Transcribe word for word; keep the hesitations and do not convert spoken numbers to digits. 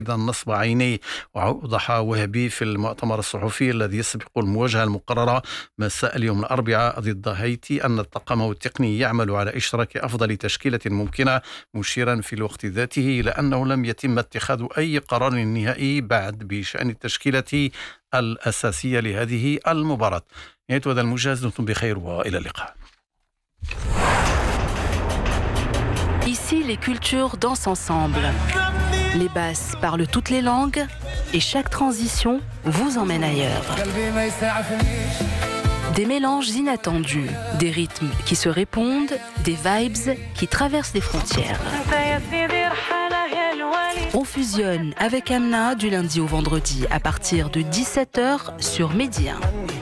أيضا نصب عينيه. وأوضح وهبي في المؤتمر الصحفي الذي يسبق المواجهة المقررة مساء اليوم الأربعاء ضد هايتي أن الطاقم التقني يعمل على إشراك أفضل تشكيلة ممكنة، مشيرا في الوقت ذاته إلى أنه لم يتم اتخاذ أي قرار نهائي بعد بشأن التشكيلة الأساسية لهذه المباراة. نهاية هذا الموجز، دمتم بخير وإلى اللقاء. Ici, les cultures dansent ensemble. Les basses parlent toutes les langues et chaque transition vous emmène ailleurs. Des mélanges inattendus, des rythmes qui se répondent, des vibes qui traversent les frontières. On fusionne avec Amna du lundi au vendredi à partir de dix-sept heures sur Média.